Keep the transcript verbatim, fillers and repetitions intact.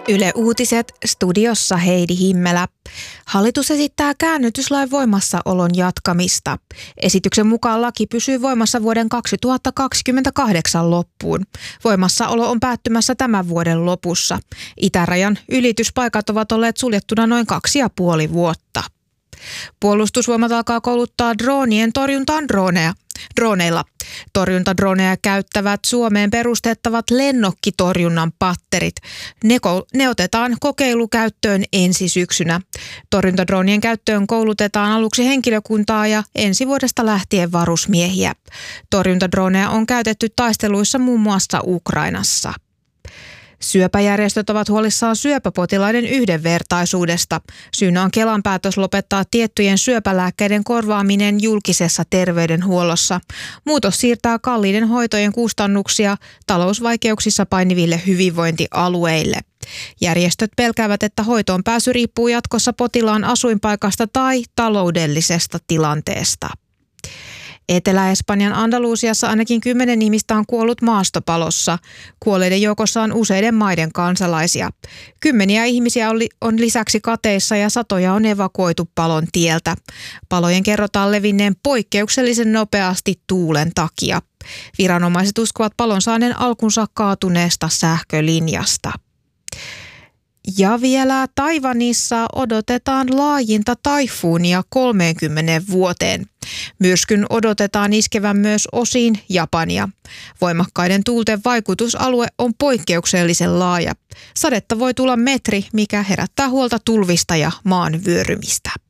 Yle Uutiset, studiossa Heidi Himmelä. Hallitus esittää käännytyslain voimassaolon jatkamista. Esityksen mukaan laki pysyy voimassa vuoden kaksituhattakaksikymmentäkahdeksan loppuun. Voimassaolo on päättymässä tämän vuoden lopussa. Itärajan ylityspaikat ovat olleet suljettuna noin kaksi ja puoli vuotta. Puolustusvoimat alkaa kouluttaa droonien torjuntaan droneja. droneilla. Torjuntadroneja käyttävät Suomeen perustettavat lennokkitorjunnan patterit. Ne, ko- ne otetaan kokeilukäyttöön ensi syksynä. Torjuntadronien käyttöön koulutetaan aluksi henkilökuntaa ja ensi vuodesta lähtien varusmiehiä. Torjuntadroneja on käytetty taisteluissa muun muassa Ukrainassa. Syöpäjärjestöt ovat huolissaan syöpäpotilaiden yhdenvertaisuudesta. Syynä on Kelan päätös lopettaa tiettyjen syöpälääkkeiden korvaaminen julkisessa terveydenhuollossa. Muutos siirtää kalliiden hoitojen kustannuksia talousvaikeuksissa painiville hyvinvointialueille. Järjestöt pelkäävät, että hoitoon pääsy riippuu jatkossa potilaan asuinpaikasta tai taloudellisesta tilanteesta. Etelä-Espanjan Andalusiassa ainakin kymmenen ihmistä on kuollut maastopalossa. Kuolleiden joukossa on useiden maiden kansalaisia. Kymmeniä ihmisiä on lisäksi kateissa ja satoja on evakuoitu palon tieltä. Palojen kerrotaan levinneen poikkeuksellisen nopeasti tuulen takia. Viranomaiset uskovat palon saaneen alkunsa kaatuneesta sähkölinjasta. Ja vielä Taiwanissa odotetaan laajinta taifuunia kolmeenkymmeneen vuoteen. Myrskyn odotetaan iskevän myös osiin Japania. Voimakkaiden tuulten vaikutusalue on poikkeuksellisen laaja. Sadetta voi tulla metri, mikä herättää huolta tulvista ja maan vyörymistä.